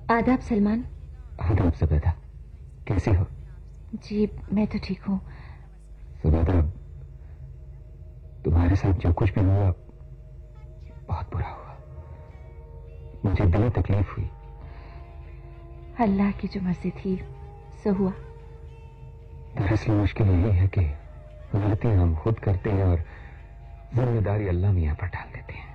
आदाब सलमान। आदाब ज़ुबैदा, कैसी हो? जी मैं तो ठीक हूँ। ज़ुबैदा, तुम्हारे साथ जो कुछ भी हुआ बहुत बुरा हुआ। मुझे दिली तकलीफ हुई। अल्लाह की जो मर्जी थी सो हुआ। दरअसल मुश्किल यही है कि गलती हम खुद करते हैं और जिम्मेदारी अल्लाह मियां पर डाल देते हैं।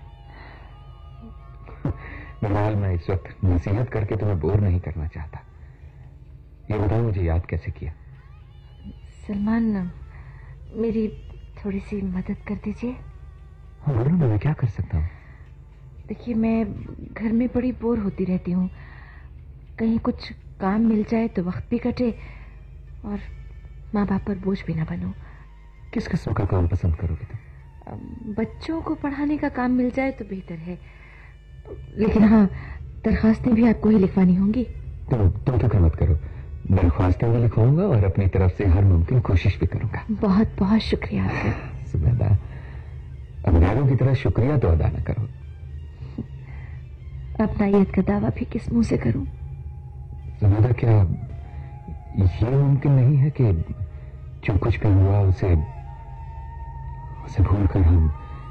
बहरहाल मैं इस वक्त नसीहत करके तुम्हें बोर नहीं करना चाहता। ये बताओ, मुझे याद कैसे किया? सलमान, मेरी थोड़ी सी मदद कर दीजिए। हाँ बोलो ना, मैं क्या कर सकता हूँ? देखिए, मैं घर में बड़ी बोर होती रहती हूँ। कहीं कुछ काम मिल जाए तो वक्त भी कटे और माँ बाप पर बोझ भी ना बनूं। किस किस्म का काम पसंद करोगे तुम? बच्चों को पढ़ाने का काम मिल जाए तो बेहतर है, लेकिन हाँ, दरखास्तें भी आपको ही लिखवानी होंगी। तुम फिक्र मत करो, दरख्वास्तें भी लिखवाऊंगा और अपनी तरफ से हर मुमकिन कोशिश भी करूंगा। बहुत बहुत शुक्रिया आपका। ज़ुबैदा, अब गैरों की तरह शुक्रिया तो अदा न करो। अपना ईद का दावा भी किस मुंह से करूं? ज़ुबैदा, क्या ये मुमकिन नहीं है कि जो कुछ भी हुआ उसे भूलकर हम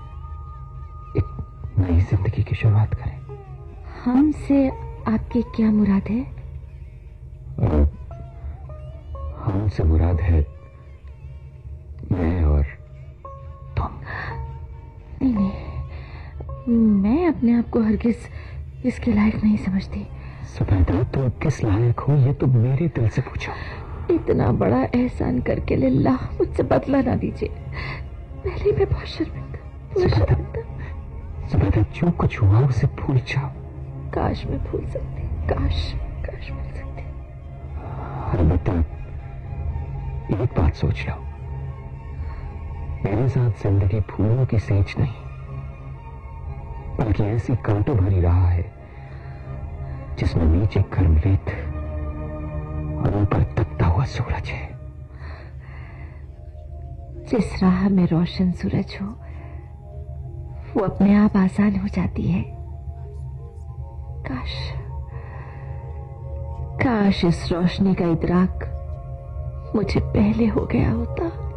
एक नई जिंदगी की शुरुआत करें? हमसे आपकी क्या मुराद है? हमसे मुराद है मैं और तुम। नहीं नहीं, मैं अपने आप को हरगिज इसके लायक नहीं समझती। ज़ुबैदा, तुम किस लायक हो ये तो मेरे दिल से पूछो। इतना बड़ा एहसान करके लिल्लाह मुझसे बदला ना दीजिए। पहले मैं बहुत शर्मिंदा। ज़ुबैदा, जो कुछ हुआ उसे भूल जाओ। काश मैं भूल सकती, काश काश भूल सकती। अलबत्ता एक बात सोच लो, मेरे साथ जिंदगी फूलों की सेज नहीं बल्कि ऐसी कांटों भरी राह है जिसमें नीचे गर्म रेत और ऊपर तपता हुआ सूरज है। जिस राह में रोशन सूरज हो वो अपने आप आसान हो जाती है। काश काश इस रोशनी का इदराक मुझे पहले हो गया होता।